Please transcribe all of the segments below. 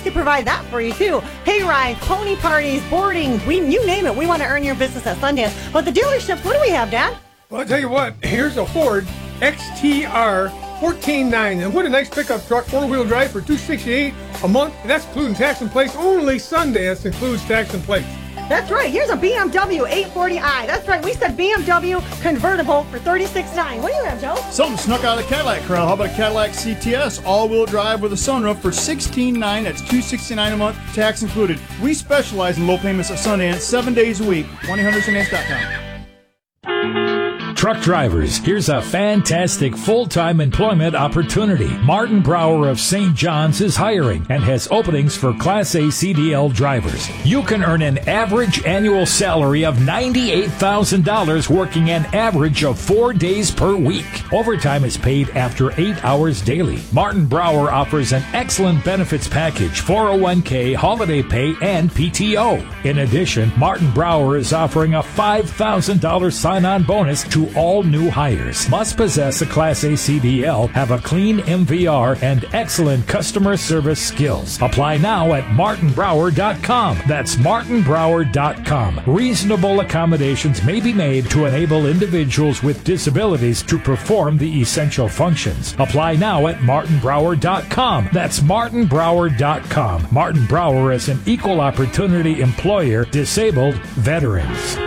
can provide that for you, too. Hayrides, pony parties, boarding, you name it. We want to earn your business at Sundance. But the dealerships, what do we have, Dad? Well, I'll tell you what. Here's a Ford XTR 14.9. And what a nice pickup truck, four-wheel drive for $268 a month. And that's including tax and plates. Only Sundance includes tax and plates. That's right. Here's a BMW 840i. That's right. We said BMW convertible for $36.9. What do you have, Joe? Something snuck out of the Cadillac crowd. How about a Cadillac CTS all-wheel drive with a sunroof for $16.9? That's $269 a month, tax included. We specialize in low payments at Sundance 7 days a week. 1-800-Sundance.com. Truck drivers, here's a fantastic full-time employment opportunity. Martin Brower of St. John's is hiring and has openings for Class A CDL drivers. You can earn an average annual salary of $98,000 working an average of 4 days per week. Overtime is paid after 8 hours daily. Martin Brower offers an excellent benefits package, 401k, holiday pay, and PTO. In addition, Martin Brower is offering a $5,000 sign-on bonus to all new hires. Must possess a Class A CDL, have a clean MVR, and excellent customer service skills. Apply now at martinbrower.com. That's martinbrower.com. Reasonable accommodations may be made to enable individuals with disabilities to perform the essential functions. Apply now at martinbrower.com. That's martinbrower.com. Martin Brower is an equal opportunity employer, disabled veterans.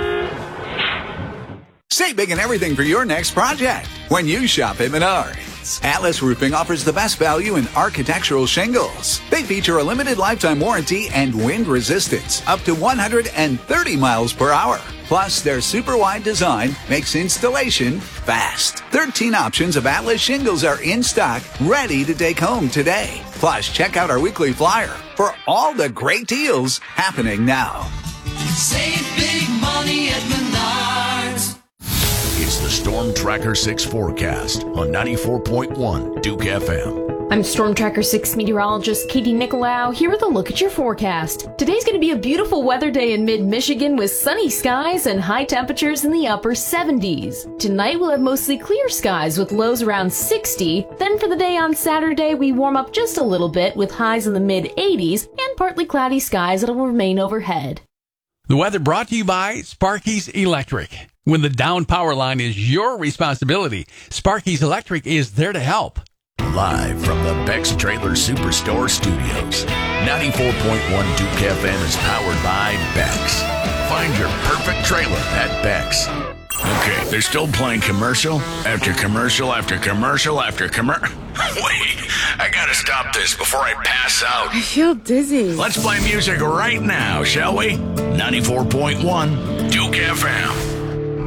Save big and everything for your next project when you shop at Menards. Atlas Roofing offers the best value in architectural shingles. They feature a limited lifetime warranty and wind resistance up to 130 miles per hour. Plus, their super wide design makes installation fast. 13 options of Atlas shingles are in stock, ready to take home today. Plus, check out our weekly flyer for all the great deals happening now. Save big money at Menards. It's the Storm Tracker 6 forecast on 94.1 Duke FM. I'm Storm Tracker 6 meteorologist Katie Nicolau here with a look at your forecast. Today's going to be a beautiful weather day in mid-Michigan with sunny skies and high temperatures in the upper 70s. Tonight we'll have mostly clear skies with lows around 60. Then for the day on Saturday, we warm up just a little bit with highs in the mid-80s and partly cloudy skies that'll remain overhead. The weather brought to you by Sparky's Electric. When the down power line is your responsibility, Sparky's Electric is there to help. Live from the Beck's Trailer Superstore Studios, 94.1 Duke FM is powered by Beck's. Find your perfect trailer at Beck's. Okay, they're still playing commercial after commercial after commercial after commercial. Wait, I gotta stop this before I pass out. I feel dizzy. Let's play music right now, shall we? 94.1 Duke FM.